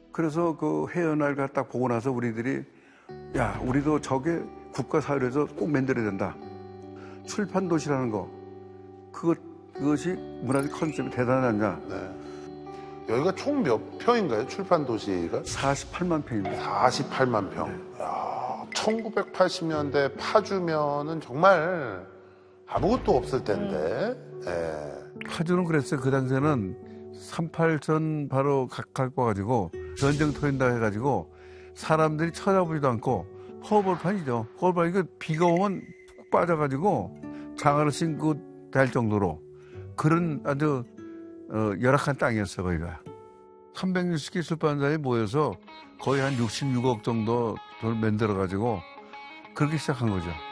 그래서 그 해연화를 딱 보고 나서 우리들이 야, 우리도 저게 국가사회에서 꼭 만들어야 된다. 출판 도시라는 거, 그것이 문화적 컨셉이 대단하지 않냐. 네. 여기가 총 몇 평인가요? 출판 도시가? 48만 평입니다. 48만 평. 네. 야, 1980년대 파주면은 정말 아무것도 없을 텐데. 예. 파주는 그랬어요. 그 당시에는 38전 바로 갖고 와가지고 전쟁터인다 해가지고 사람들이 쳐다보지도 않고 허벌판이죠. 허벌판 이거 비가 오면 푹 빠져가지고 장화를 신고 될 정도로 그런 아주 열악한 땅이었어요. 거기가 360개 출판사에 모여서 거의 한 66억 정도 돈 만들어가지고 그렇게 시작한 거죠.